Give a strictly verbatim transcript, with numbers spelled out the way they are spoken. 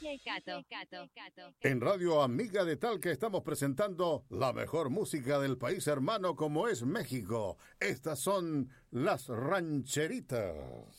En Radio Amiga de Talca estamos presentando la mejor música del país hermano como es México. Estas son las rancheritas.